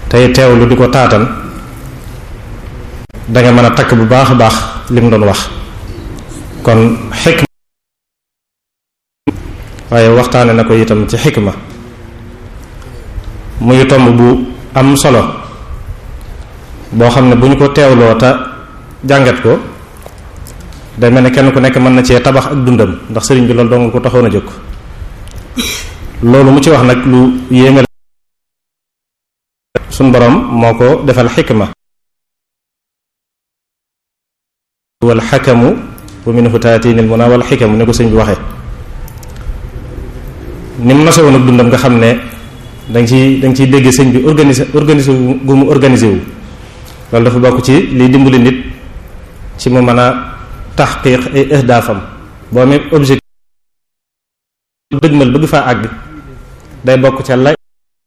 tey teewlu di ko taatan danga mën a takk bu baax a baax li mu doon wax. kon xikma waaye waxtaane na ko itam ci xikma muy tomb bu am solo boo xam ne bu ñu ko teewloo te jàngat ko day mel ne kenn ku nekk mën na cee tabax ak dundam ndax sëriñ bi loolu dong ko taxoon a jóg. loolu mu ci wax nag lu yéeme la suñ borom moo ko defal xikma wal xakamu wa minhu taatinil muna wal xikamu ni ko sëñ bi waxee ni mu nase woon ak dundam nga xam ne danga ciy dégg sëñ bi organisé gu mu organisé wu loolu dafa bokk ci liy dimbali nit ci mu mën a taxqiq ay ahdaafam boo amee objectif dëgmal bëgg faa àgg day bokk ca lay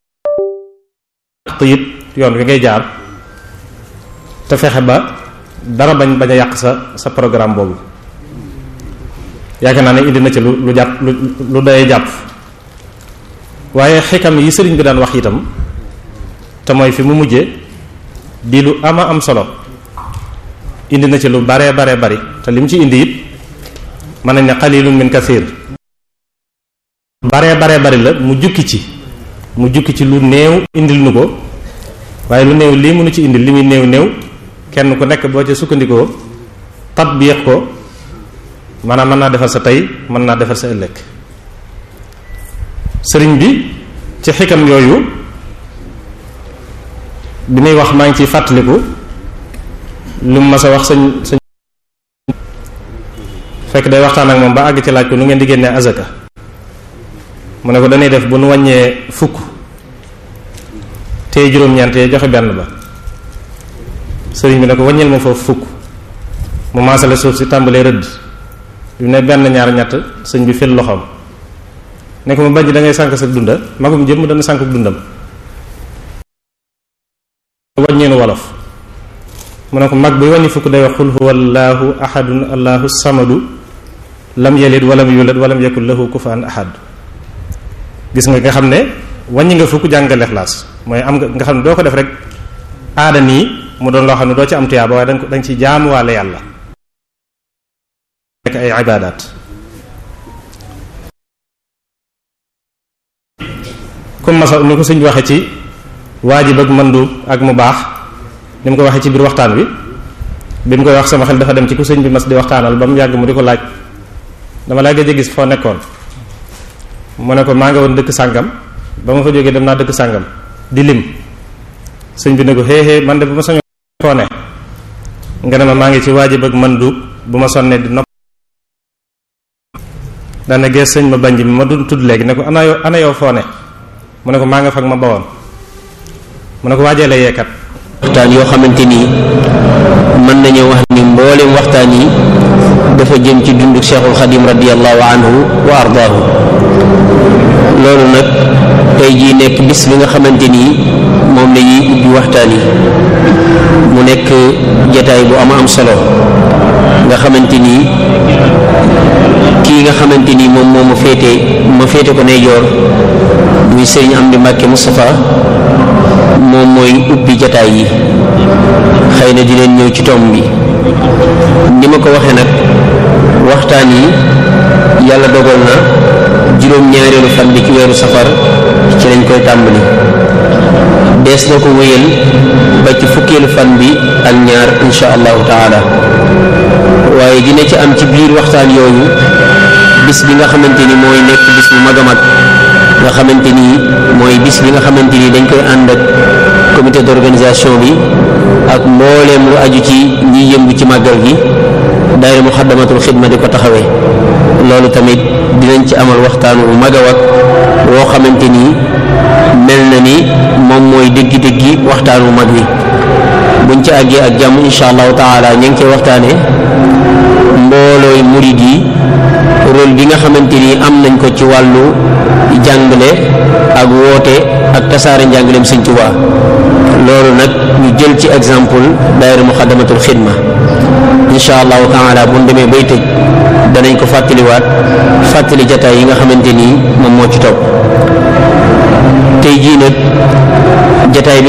it yoon wi ngay jaar te fexe ba dara bañ a yàq sa programme boobu yaakaar naa ne indi na ci lu jàpp lu doyee jàpp waaye xikam yi sëriñ bi daan wax itam te mooy fi mu mujjee di lu ama am solo indi na ci lu baree bari te li mu ci indi it mën nañ ne qalilun min kathir baree bari la mu jukki ci lu néew indil nu ko waaye lu néew lii mënu ci indil li muy néew kenn ku nekk boo ca sukkandikoo tatbiq ko maanaam mën naa defar sa tey mën naa defar sa ëllëg sëriñ bi ci xikam yooyu bi muy wax maa ngi ciy fàttaliku lu mu mas a wax sëñ fekk day waxtaan ak moom ba àgg ci laaj ko nu ngeen di génnee azaka mu ne ko dañuy def bu nu wàññee fukk tey juróom-ñeent yee joxe benn ba sëriñ bi ne ko wàññil ma foofu fukk mu maasale suuf si tàmbalee rëdd yu ne benn ñaar ñett sëñ bi fil loxoom ne ko ma bañ da ngay sànk sa dunda magum jëm dana sànk dundam wàññeenu wolof mu ne ko mag buy wàññi fukk day wax qul huwa allahu ahadun allahu samadu lam yalid walam yulad walam yakul lahu kufuwan ahad gis nga xam ne wàññi nga fukk jàngale Ixlaas mooy am nga xam ne doo ko def rek aada nii mu doon loo xam ne doo ci am tuyaaba waaye danga ci jaamuwaale yàlla nekk ay ibaadaat comme masa ni ko sëñ bi waxe ci waajib ak mandub ak mu baax ni mu ko waxee ci biir waxtaan wi bi mu koy wax sama xel dafa dem ci ku sëñ bi mas di waxtaanal ba mu yàgg mu di ko laaj dama laa gëj a gis foo nekkoon mu ne ko maa nga woon dëkk sàngam ba ma fa jógee dem naa dëkk sàngam di lim sëñ bi ne ko xéexée man de bu ma soño foo ne nga ne ma maa ngi ci waajib ak mandub bu ma sonnee di nopp daane gees sëñ ma banj bi ma du tudd léegi ne ko ana yow foo ne mu ne ko maa nga fag ma bawoon mu ne ko waajee la yeekat waxtaan yoo xamante ni mën nañu wax ni mboolem waxtaan yi dafa jëm ci dundu Cheikhul Xadim radiyallahu anhu wa ardaahu loolu nag tey jii nekk bis bi nga xamante ni moom la ñuy ubbi waxtaan yi mu nekk jataay bu am solo nga xamante ni kii nga xamante ni moom moo ma féete ko ndeyjoor muy Sëriñ Amdi Mbàkke Moustapha moom mooy ubbi jataay yi xëy na di leen ñëw ci tomb bi ni ma ko waxee nag waxtaan yi yàlla dogal na juróom-ñaareelu fan bi ci weeru safar ci lañ koy tàmbali dees na ko wéyal ba ci fukkeelu fan bi ak ñaar insha allahu taala waaye dina ci am ci biir waxtaan yooyu bis bi nga xamante ni mooy nekk bis bu mag a mag nga xamante ni mooy bis bi nga xamante ni dañ koy ànd ak comité d'organisation bi ak mbooleem lu aju ci ñiy yëngu ci màggal gi daayira Muxaddamatul Xidma di ko taxawee loolu tamit dinañ ci amal waxtaan wu mag a wag woo xamante ni mel na ni moom mooy dëggi-dëggi waxtaan wu mag wi buñ ci àggee ak jàmm insha allahu taala ñu ngi koy waxtaane mboolooy murid yi rôle bi nga xamante ni am nañ ko ci wàllu jàngale ak woote ak tasaare njàngaleem Sëñ Tuubaa loolu nag ñu jël ci exemple daayira Muxaddamatul Xidma insha allahu taala bu ñu demee bay tëj danañ ko fàttali jataay yi nga xamante ni moom moo ci topp tey jii nag jataay bi